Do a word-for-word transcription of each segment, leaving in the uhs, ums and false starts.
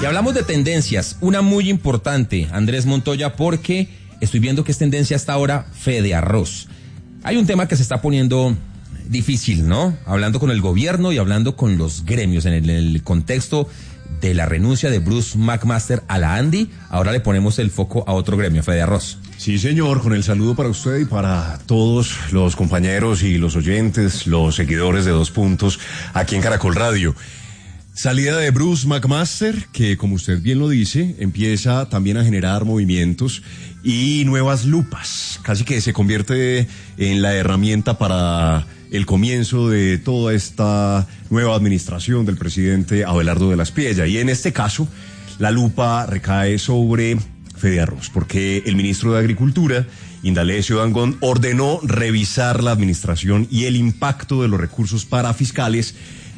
Y hablamos de tendencias, una muy importante, Andrés Montoya, porque estoy viendo que es tendencia hasta ahora Fede Arroz. Hay un tema que se está poniendo difícil, ¿no? Hablando con el gobierno y hablando con los gremios en el, en el contexto de la renuncia de Bruce McMaster a la Andy. Ahora le ponemos el foco a otro gremio, Fede Arroz. Sí, señor, con el saludo para usted y para todos los compañeros y los oyentes, los seguidores de Dos Puntos aquí en Caracol Radio. Salida de Bruce McMaster, que como usted bien lo dice, empieza también a generar movimientos y nuevas lupas. Casi que se convierte en la herramienta para el comienzo de toda esta nueva administración del presidente Abelardo de la Espriella. Y en este caso, la lupa recae sobre Fede Arroz, porque el ministro de Agricultura, Indalecio Dangond, ordenó revisar la administración y el impacto de los recursos parafiscales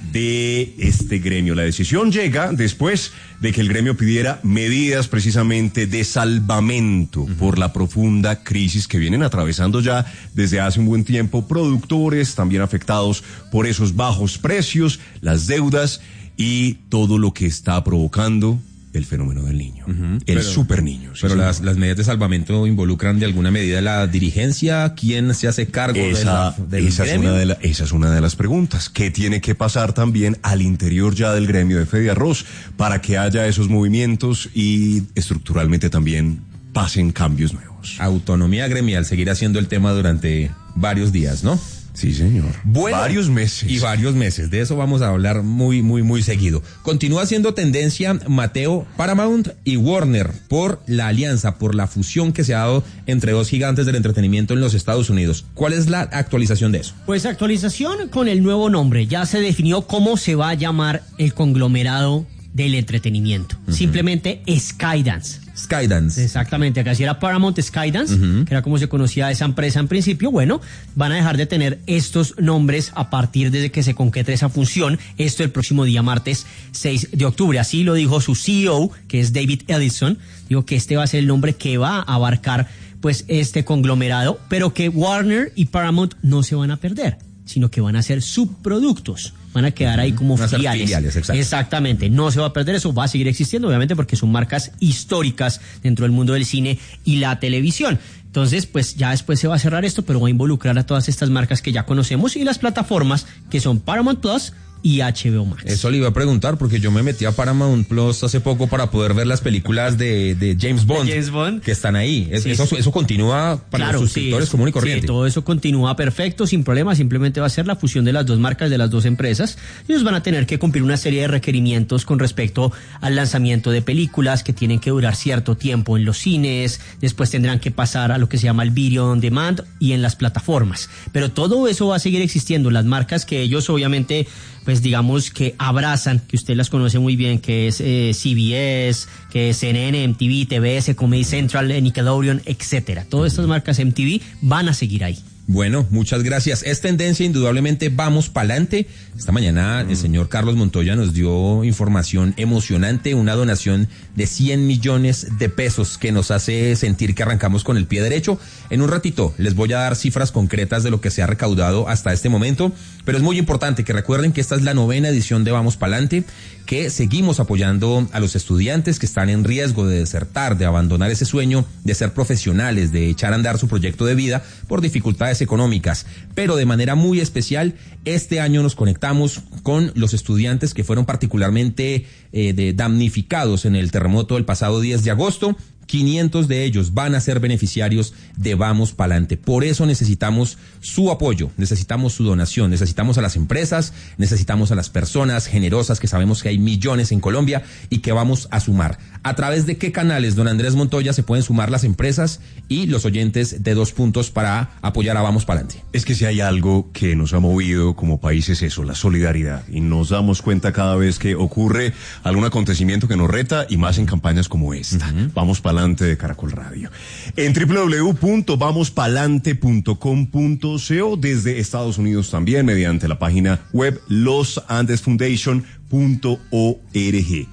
de este gremio. La decisión llega después de que el gremio pidiera medidas precisamente de salvamento uh-huh. por la profunda crisis que vienen atravesando ya desde hace un buen tiempo productores, también afectados por esos bajos precios, las deudas y todo lo que está provocando el fenómeno del niño, uh-huh. el pero, super niño. Sí, pero las, las medidas de salvamento involucran de alguna medida la dirigencia. ¿Quién se hace cargo esa, de la, del esa gremio? Es una de la, esa es una de las preguntas. ¿Qué tiene que pasar también al interior ya del gremio de Fede Arroz para que haya esos movimientos y estructuralmente también pasen cambios nuevos? Autonomía gremial seguirá siendo el tema durante varios días, ¿no? Sí, señor. Bueno, varios meses. Y varios meses. De eso vamos a hablar muy, muy, muy seguido. Continúa siendo tendencia, Mateo, Paramount y Warner por la alianza, por la fusión que se ha dado entre dos gigantes del entretenimiento en los Estados Unidos. ¿Cuál es la actualización de eso? Pues actualización con el nuevo nombre. Ya se definió cómo se va a llamar el conglomerado del entretenimiento. Uh-huh. Simplemente Skydance. Skydance. Exactamente, acá sí era Paramount Skydance, uh-huh. que era como se conocía esa empresa en principio. Bueno, van a dejar de tener estos nombres a partir de que se concrete esa función, esto el próximo día martes seis de octubre. Así lo dijo su C E O, que es David Ellison, dijo que este va a ser el nombre que va a abarcar pues este conglomerado, pero que Warner y Paramount no se van a perder, sino que van a ser subproductos. Van a quedar ahí como filiales. filiales Exactamente, no se va a perder, eso va a seguir existiendo, obviamente, porque son marcas históricas dentro del mundo del cine y la televisión. Entonces, pues ya después se va a cerrar esto, pero va a involucrar a todas estas marcas que ya conocemos y las plataformas que son Paramount Plus y H B O Max. Eso le iba a preguntar porque yo me metí a Paramount Plus hace poco para poder ver las películas de, de James Bond, de James Bond que están ahí. Sí, eso, sí. eso continúa para claro, los suscriptores sí, común y corriente. Sí, todo eso continúa perfecto, sin problema. Simplemente va a ser la fusión de las dos marcas, de las dos empresas. Ellos van a tener que cumplir una serie de requerimientos con respecto al lanzamiento de películas que tienen que durar cierto tiempo en los cines. Después tendrán que pasar a lo que se llama el video on demand y en las plataformas. Pero todo eso va a seguir existiendo. Las marcas que ellos obviamente, pues digamos que abrazan, que usted las conoce muy bien, que es eh, C B S, que es C N N, M T V, T B S, Comedy Central, Nickelodeon, etcétera. Todas estas marcas M T V van a seguir ahí. Bueno, muchas gracias. Es tendencia, indudablemente, vamos pa'lante. Esta mañana el señor Carlos Montoya nos dio información emocionante, una donación de cien millones de pesos que nos hace sentir que arrancamos con el pie derecho. En un ratito les voy a dar cifras concretas de lo que se ha recaudado hasta este momento, pero es muy importante que recuerden que esta es la novena edición de Vamos Pa'lante, que seguimos apoyando a los estudiantes que están en riesgo de desertar, de abandonar ese sueño, de ser profesionales, de echar a andar su proyecto de vida por dificultades económicas. Pero de manera muy especial, este año nos conectamos con los estudiantes que fueron particularmente eh, de damnificados en el terremoto del pasado diez de agosto. quinientos de ellos van a ser beneficiarios de Vamos Pa'lante. Por eso necesitamos su apoyo, necesitamos su donación, necesitamos a las empresas, necesitamos a las personas generosas, que sabemos que hay millones en Colombia y que vamos a sumar. ¿A través de qué canales, don Andrés Montoya, se pueden sumar las empresas y los oyentes de Dos Puntos para apoyar a Vamos Pa'lante? Es que si hay algo que nos ha movido como país es eso, la solidaridad. Y nos damos cuenta cada vez que ocurre algún acontecimiento que nos reta, y más en campañas como esta. Uh-huh. Vamos Pa'lante de Caracol Radio. En doble u doble u doble u punto vamos pa'lante punto com punto co, desde Estados Unidos también, mediante la página web los andes foundation punto org.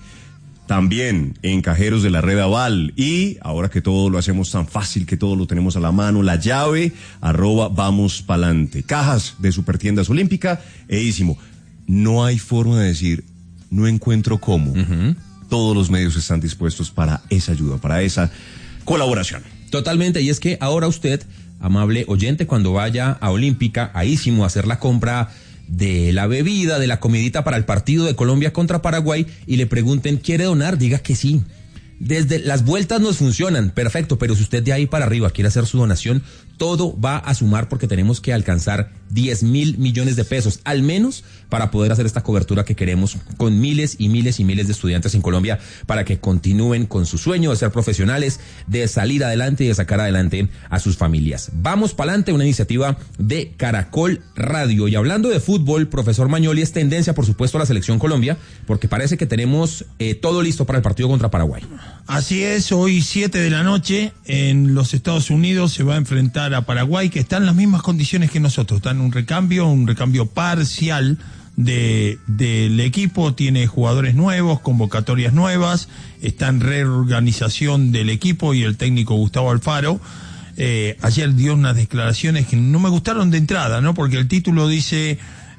También en cajeros de la red Aval, y ahora que todo lo hacemos tan fácil, que todo lo tenemos a la mano, la llave, arroba Vamos Pa'lante. Cajas de Supertiendas Olímpica, edísimo. No hay forma de decir, no encuentro cómo. Uh-huh. todos los medios están dispuestos para esa ayuda, para esa colaboración. Totalmente, y es que ahora usted, amable oyente, cuando vaya a Olímpica, a Ísimo, a hacer la compra de la bebida, de la comidita para el partido de Colombia contra Paraguay, y le pregunten, ¿quiere donar? Diga que sí. Desde las vueltas nos funcionan, perfecto, pero si usted de ahí para arriba quiere hacer su donación, todo va a sumar porque tenemos que alcanzar diez mil millones de pesos, al menos para poder hacer esta cobertura que queremos con miles y miles y miles de estudiantes en Colombia para que continúen con su sueño de ser profesionales, de salir adelante y de sacar adelante a sus familias. Vamos para adelante, una iniciativa de Caracol Radio. Y hablando de fútbol, profesor Magnoli, es tendencia, por supuesto, a la selección Colombia, porque parece que tenemos eh, todo listo para el partido contra Paraguay. Así es, hoy siete de la noche en los Estados Unidos se va a enfrentar a Paraguay, que está en las mismas condiciones que nosotros, está en un recambio, un recambio parcial de del equipo, tiene jugadores nuevos, convocatorias nuevas, está en reorganización del equipo y el técnico Gustavo Alfaro eh, ayer dio unas declaraciones que no me gustaron de entrada, ¿no? Porque el título dice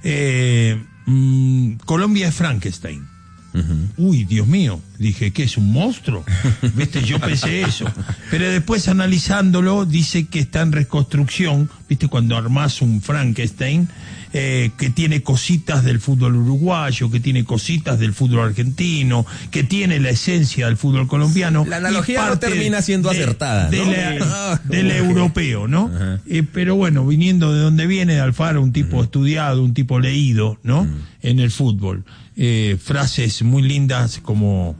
eh, mmm, Colombia es Frankenstein. Uh-huh. Uy, Dios mío, dije, ¿qué es un monstruo? Viste, yo pensé eso, pero después analizándolo dice que está en reconstrucción, viste, cuando armás un Frankenstein, eh, que tiene cositas del fútbol uruguayo, que tiene cositas del fútbol argentino, que tiene la esencia del fútbol colombiano. La analogía no termina siendo de, acertada, de ¿no? la, del europeo, ¿no? Uh-huh. Eh, pero bueno, viniendo de donde viene, de Alfaro, un tipo uh-huh. estudiado, un tipo leído, ¿no? Uh-huh. En el fútbol. Eh, frases muy lindas como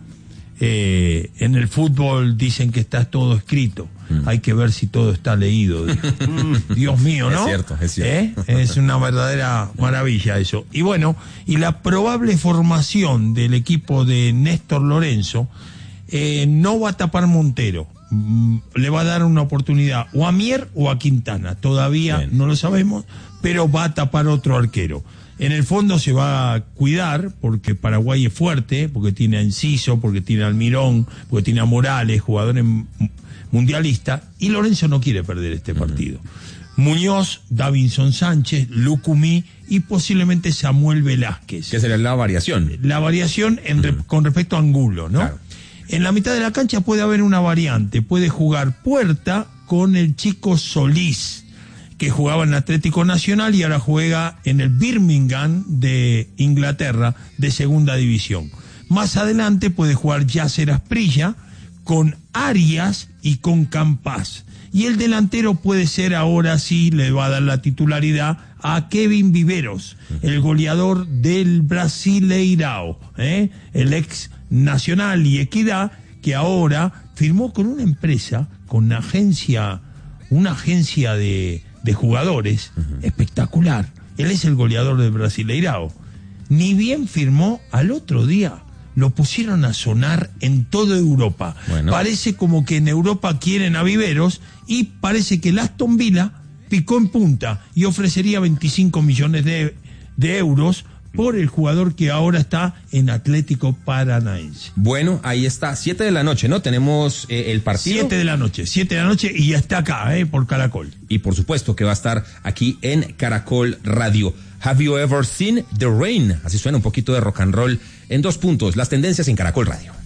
eh, en el fútbol dicen que está todo escrito, mm. hay que ver si todo está leído. Dios mío, ¿no? Es cierto, es cierto. ¿Eh? Es una verdadera maravilla eso. Y bueno, y la probable formación del equipo de Néstor Lorenzo eh, no va a tapar Montero. Mm, le va a dar una oportunidad o a Mier o a Quintana. Todavía Bien. no lo sabemos, pero va a tapar otro arquero. En el fondo se va a cuidar porque Paraguay es fuerte, porque tiene a Enciso, porque tiene a Almirón, porque tiene a Morales, jugadores mundialistas, y Lorenzo no quiere perder este partido. Uh-huh. Muñoz, Davinson Sánchez, Lucumí y posiblemente Samuel Velázquez. ¿Qué sería la variación? La variación en uh-huh. re, con respecto a Angulo, ¿no? Claro. En la mitad de la cancha puede haber una variante, puede jugar Puerta con el chico Solís, que jugaba en el Atlético Nacional y ahora juega en el Birmingham de Inglaterra de segunda división. Más adelante puede jugar Yasser Asprilla con Arias y con Campas. Y el delantero puede ser, ahora sí le va a dar la titularidad a Kevin Viveros, el goleador del Brasileirao, ¿eh? El ex Nacional y Equidad, que ahora firmó con una empresa, con una agencia, una agencia de... de jugadores, uh-huh. espectacular. Él es el goleador del Brasileirao. Ni bien firmó, al otro día lo pusieron a sonar en toda Europa. Bueno. Parece como que en Europa quieren a Viveros y parece que el Aston Villa picó en punta y ofrecería veinticinco millones de, de euros por el jugador que ahora está en Atlético Paranaense. Bueno, ahí está, siete de la noche, ¿no? Tenemos eh, el partido. Siete de la noche, siete de la noche y ya está acá, eh, por Caracol. Y por supuesto que va a estar aquí en Caracol Radio. Have you ever seen the rain? Así suena un poquito de rock and roll en dos puntos, las tendencias en Caracol Radio.